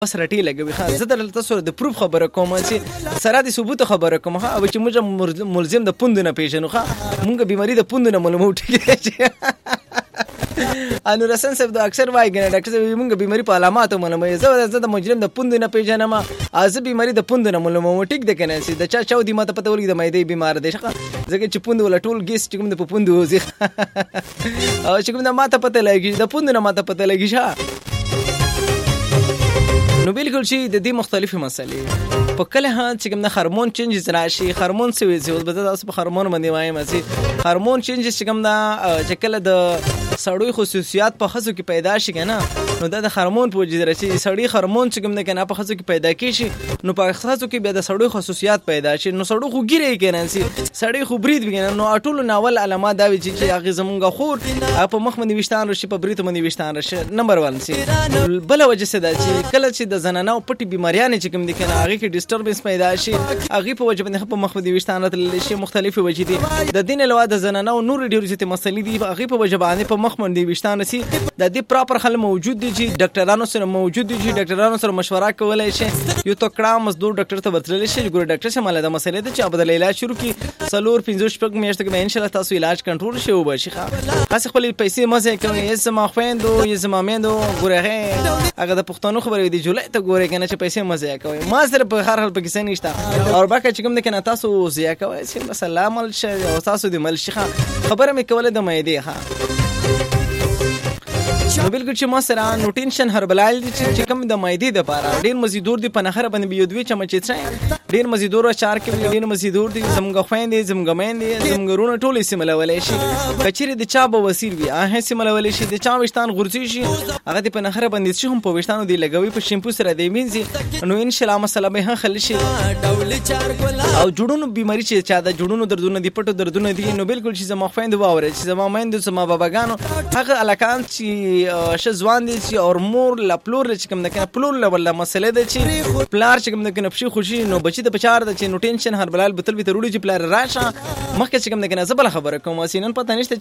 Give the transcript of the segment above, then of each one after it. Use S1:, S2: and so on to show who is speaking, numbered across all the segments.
S1: بس رټی لګوي. ها زه در تاسو د پروف خبره کوم چې سره د ثبوت خبره کوم. ها او چې موږ ملزم د پوند نه پیژنو. ها موږ بیماری د پوند نه معلومو ټکی انو رسن صاحب د اکثر وای کنه ډاکټر صاحب موږ بیماری په علاماتو معلومه. زه د مجرم د پوند نه پیژنم. از بیماری د پوند نه معلومه ټیک ده کنه چې د چا دی ماته پته ولګي د مېدې بیمار دی. ځکه چې پوند ولا ټول ګیس چې کوم د پوند وځي او چې کوم د ماته پته لګي د پوند نه ماته پته لګي. نو بالکل شي د دې مختلفه مسلې په کله چې کوم د هورمون چینجز راشي. هورمون څه وي چې بل تاسو په هورمون باندې وایم چې هورمون چینجز چې کوم دا چې کله د سړوي خصوصیات په خصو کې پیدا شي کنه نو دا د هورمون په وجه درشي. سړی هورمون چې کوم د کنه په خصو کې پیدا کیږي نو په خصو کې بیا د سړوي خصوصیات پیدا شي. نو سړو خو ګیره کنه سي سړی خو برید ویني. نو ټول ناول علامات دا وی چې هغه زمونږ خور په مخ باندې وشتان راشي په برید باندې وشتان راشي. نمبر 1 سي بل وجه څه دا چې کله چې د زنانو پټي بیماریاں چې کوم دي کنه هغه کې ډیسټربنس پیدا شي. هغه په وجه باندې په مخ باندې وشتان راتل شي. مختلفه وجې دي د دین علاوه د زنانو نور ډیر څه مسلې دي. هغه په وجه باندې په مخ باندې وشتان سي د دې پراپر حل موجود دي چې ډاکټرانو سره موجود دي چې ډاکټرانو سره مشوره کولای شي. یو تکړه مزدور ډاکټر ته ورتللی شي. ګور ډاکټر سره مله د مسلې ته چې بدل علاج شروع کی 4-5 میاشتې کې ان شاء الله تاسو علاج کنټرول شي او بشي. خاص خپل پیسې مزه کوي. اسما خويندو یزما میندو ګوره هغه د پښتنو خبرې دي جولای ته ګوره کنه چې پیسې مزه کوي. ما سره په هر حال پکې نشته او باکه چې کوم د کنه تاسو زیا کوي چې مثلا مل شي او تاسو د مل شيخه خبره مې کوله د مېدې. ها نو بالکل چې ما سره نوټینشن هربلایل دي چې کوم د مېدې د پاره ډیر مزیدور دي په نخره باندې بيودوي چمچې څه ډیر مزیدور چار کې ډیر مزیدور دي زمګ خويندې زمګ مېندې زمګ رونه ټول سیملولې شي. کچېره د چا به وسیل وي هغه سیملولې شي. د چا وشتان غورځي شي هغه په نخره باندې شي هم په وشتانو دی لګوي په شیمپو سره دی مینځي. نو ان شاء الله مسله به خل شي. او جوړونو بیماری چې چا د جوړونو دردونه دي پټو دردونه دي. نو بالکل چې زما خويند واوري چې زما مېند زما باباګانو هغه الکان چې شزوان دي چې اور مور لا پلور چې کوم د کنه پلور ولا مسله ده چې پلار چې کوم د کنه پشي خوشي نو بچي د بچار ده چې نو ټینشن هر بلال بتل به تروړي چې پلار راشه مخکې چې کوم د کنه زبل خبره کوم سینن پته نشته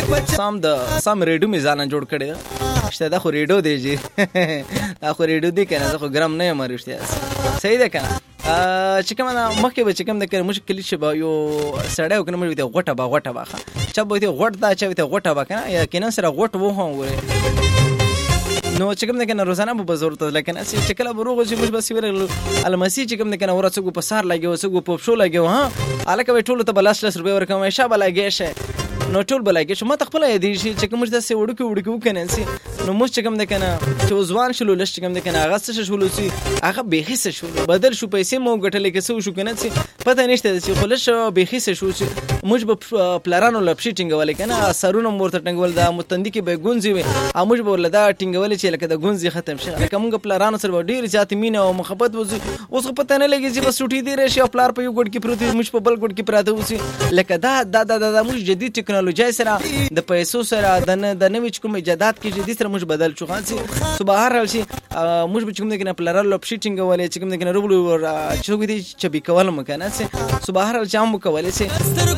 S1: چې سام ریډیو میزان جوړ کړي شته دا خو ریډیو دی جی دا خو ریډیو دی کنه زه خو ګرام نه مرشته صحیح ده کنه چې کوم مخکې به چې کوم د کنه مشکل شي به یو سړی کنه مې ته غټه باخه چا به ته غټ دا چا ته غټه باکنه یا کنه سره غټ وو هم وره. نو چې کوم د کنه روزانه به ضرورت لکه چې کله بروغ چې مش بس ور المسی چې کوم د کنه ورڅو په سار لګي وسګو په شو لګي ها الکه ټول ته بلاس روپے ورکوم شابه لګي شه نو ټول بلګي شو ما تخپل دي چې کوم د سه وړو کنه سي نو مش چې کوم د کنه چې ځوان شلو لش چې کوم د کنه هغه څه شلو سي هغه به حصہ شو بدل شو پیسې مو ګټلې کې شو کنه سي پته نشته چې خلش به حصہ شو چې موږ به پلارانو لپشي ټینګول کنه سرونه مورته ټینګول دا متندي کې به ګونځي وي موږ به ولدا ټینګول چې لکه د ګونځي ختم شي لکه موږ پلارانو سره ډیر ذات مینه او محبت وځي اوس پته نه لګي چې بس ټوټي دی راشي او پلار په یو ګډ کې پروت موږ په بل ګډ کې پراته وسی لکه دا موږ جدید ټکنالوژي سره د پیسو سره د نوې کوم ایجادات کې جدي سره موږ بدل شو خاصي صبح هر شي موږ به کوم دغه پلار لپشي ټینګول چې کوم دغه ربلو چې دي چې به کول مکنه سي صبح هر جام کول سي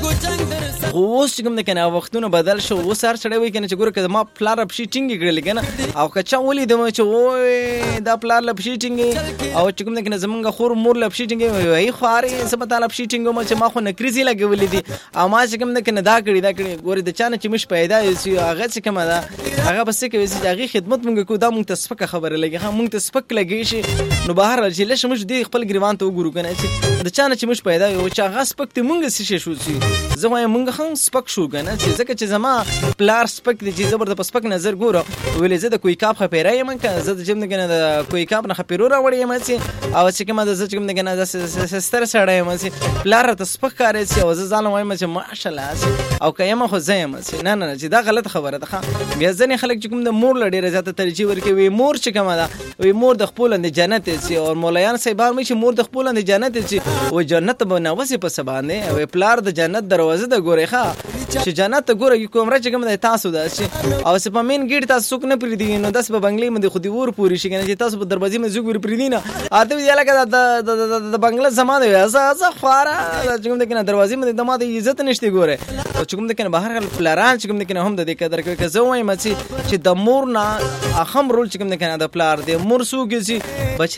S1: اوس چې کوم دغه وختونه بدل شو اوس هر چړې وای کنه چې ګوره کده ما پلار لپشي ټینګ کړل کنه او کچا ولې د چې وای دا پلار لپشي ټینګ او چې کوم دغه زمونږ خور مور لپشي ټینګ وای خاري سمته لپشي ټینګ ما چې ما خو نکریزي لګولې دي او ما چې کوم دغه دا کړی ګوره د چانه چې مش پیدا شي هغه څه کومه ده هغه بس کې وځي هغه خدمت مونږ کو دا مونږ تسفکه خبره لګي هم مونږ تسفک لګي شي نو بهر چې لښ مش دی خپل ګریوان ته وګورو کنه چې د چانه چې مش پیدا یو چې هغه سپک ته مونږ سې شو شي زما مونږ هم سپک شو کنه چې ځکه چې زما پلار سپک دي چې زبر د پسپک نظر ګورو ویلې زه د کوی کاپ خپېرای من کنه زه د جیم نه کنه د کوی کاپ نه خپېرو راوړې ما چې او چې کومه د زه کوم نه کنه د سستر سړی ما چې پلار ته سپک کاري چې او زه ځان وایم چې ماشاءالله او کيمه خو زیم نه چې دا غلط خبره ده بیا ځنې خلک چې کوم د مور لډې زیاته ترجیح ورکوي مور چې کومه ده وی مور د خپل اند جنت سي او مولیان صاحبان مې چې مور د خپل اند جنت سي او جنت به نوسي په سبانه او پلار د جنت دروازه د ګوري ښه چې جنت ګوره کوم راځي کوم د تاسو ده او سپمین ګیټ تاسو څوک نه پریدي نو داس په بنگلې مې خودي ور پوری شي کنه چې تاسو په دروازې مې زګور پریدي نه اته وی لکه د بنگله زمانه وي ازه خورا چې کوم د کنه دروازې مې د ماده عزت نشته ګوره چې کوم د کنه بهر حال پلاران چې کوم د کنه هم د دې قدر کوي که زه وایم چې د مور نه اهم رول چې کوم د کنه د پلار دی مور سوګي چې بچی